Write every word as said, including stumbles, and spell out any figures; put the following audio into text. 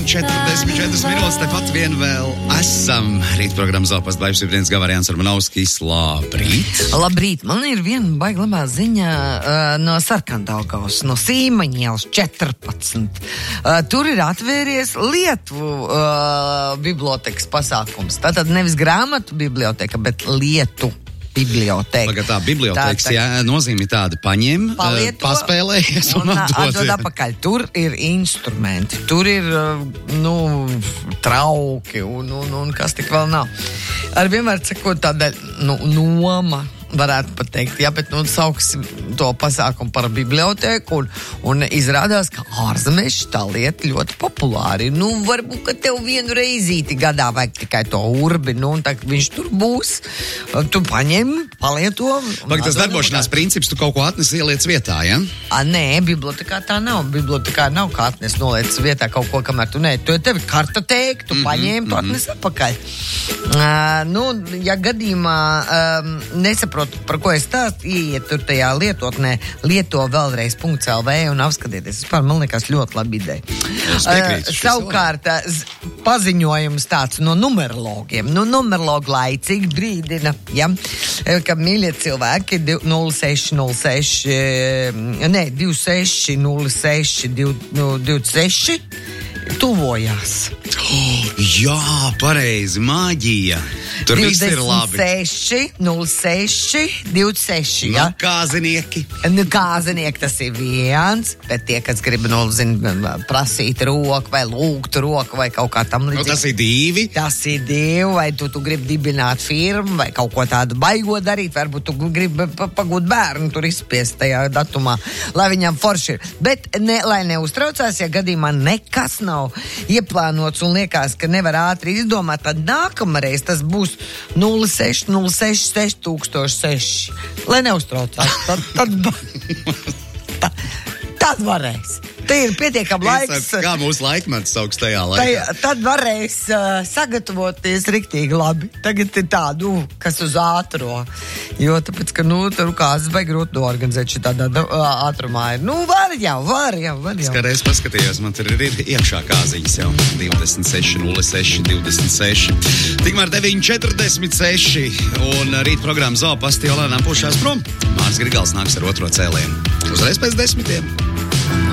četrdesmit četras minūtes, tepat vien vēl esam. Rīt programmas Zāpas Blaivs ir Brīns Gavarians ar Manovskis. Labrīt. Labrīt. Man ir viena baigla labā ziņa uh, no Sarkandaugavas, no Sīmaņielas četrpadsmit. Uh, tur ir atvēries Lietuvu uh, bibliotekas pasākums. Tātad nevis grāmatu biblioteka, bet Lietu biblioteka. Laga tā biblioteks, tā, tā, jā, nozīmē tāda paņem, palieto, paspēlējies un, un atdod. atdod apakaļ. Tur ir instrumenti, tur ir, nu, trauki un, un, un kas tik vēl nav. Ar vienmēr sakot tāda, nu, noma, varētu pateikt, jā, bet, nu, sauksim to pasākumu par biblioteku un, un izrādās, ka ārzemēs tā lieta ļoti populāri. Nu, varbūt, ka tev vienu reizīti gadā vajag tikai to urbi, nu, un tā viņš tur būs, tu paņem, palieto. Pag, tas darbošanās princips, tu kaut ko atnes ieliec vietā, ja? A, nē, bibliotekā tā nav. Bibliotekā nav kā atnes noliec vietā kaut ko, kamēr tu nē. Tu tevi kartotēki, tu mm-hmm, paņēmi, tu atnes mm-hmm. apakaļ. Uh, nu, ja gadījumā um, nesaprot, par ko es stāstu, ieiet tur tajā lietotnē, lieto vēlreiz punkts el vē un apskatieties. Vispār, man liekas, ļoti labi ideja. Uh, savukārt, uh, paziņojums tāds no numerologiem. Nu, numerologi laicīgi brīdina, ja, ka mīļie cilvēki nulle seši nulle seši, ne, divi seši nulle seši divdesmit seši tuvojās. Oh, jā, pareizi, māģija. Tur viss ir labi. divdesmit seši nulle seši divdesmit seši, ja? Nu, kāzinieki. Nu, kāzinieki tas ir viens, bet tie, kas grib, nu, zin, prasīt roku vai lūgt roku vai kaut kā tam līdzīgi. Nu, tas ir divi. Tas ir divi, vai tu, tu gribi dibināt firmu vai kaut ko tādu baigo darīt, varbūt tu gribi pagūt bērnu tur izspiest tajā datumā, lai viņam forši ir. Bet, ne, lai neuztraucās, ja gadījumā nekas nav ieplānots un liekas, ka nevar ātri izdomāt, tad nākamreiz tas būs nulle seši nulle seši seši tūkstoši seši. Lai neuztraucās. Tad, tad, tad, tad varēs. Te ir pietiekami laiks. Kā mūsu laikmets sauks tajā laikā. Taj, tad varēs uh, sagatavoties riktīgi labi. Tagad ir tādu, kas uz ātro. Jo tāpēc, ka, nu, tur kāzas baigi grūti organizēt šitādā uh, ātrumā ir. Nu, var jau, var jau, var jau. Skatreiz paskatījos, man tur ir iekšā kāziņas jau. divdesmit seši nulle seši divdesmit seši. Tikmēr deviņi četrdesmit seši. Un rīt programma Zāpas jau lēnām pušās prom. Mārs Grigals nāks ar otro cēlienu. Uzreiz pēc desmitiem.